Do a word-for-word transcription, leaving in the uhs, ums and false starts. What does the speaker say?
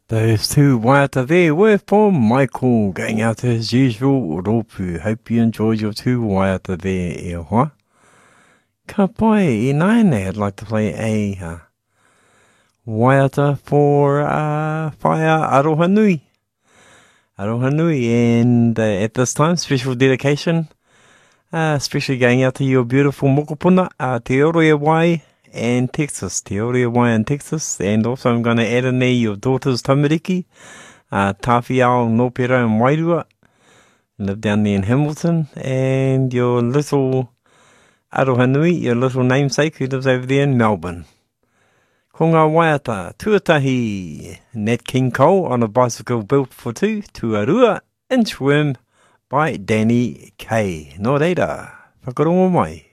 Those two waiata there were from Michael, going out as usual, Ropu. Hope you enjoyed your two waiata there, e hoa. Ka pai, i naine, I'd like to play a uh, waiata for uh, Whaia Aroha Nui. Aroha Nui, and uh, at this time, special dedication, uh, especially going out to your beautiful mokopuna, uh, Te Oroia Wai, and Texas, Te Oroia Wai in Texas, and also I'm going to add in there your daughter's tamariki, uh, Tawhiao Nopera and Wairua, live down there in Hamilton, and your little Aroha Nui, your little namesake who lives over there in Melbourne. Ko ngā waiata, tuatahi, Nat King Cole on a bicycle built for two, Tuarua, Inchworm by Danny Kaye. Nō reira, whakarongo mai.